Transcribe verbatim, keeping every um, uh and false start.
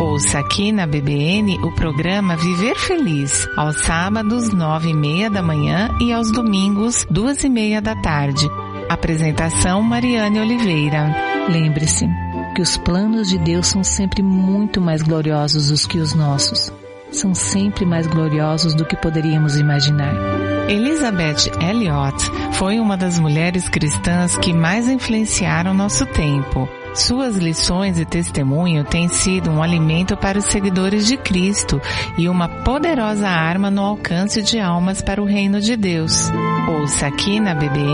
Ouça aqui na B B N o programa Viver Feliz, aos sábados, nove e meia da manhã e aos domingos, duas e meia da tarde. Apresentação Mariane Oliveira. Lembre-se que os planos de Deus são sempre muito mais gloriosos do que os nossos. São sempre mais gloriosos do que poderíamos imaginar. Elizabeth Elliot foi uma das mulheres cristãs que mais influenciaram nosso tempo. Suas lições e testemunho têm sido um alimento para os seguidores de Cristo e uma poderosa arma no alcance de almas para o reino de Deus. Ouça aqui na B B N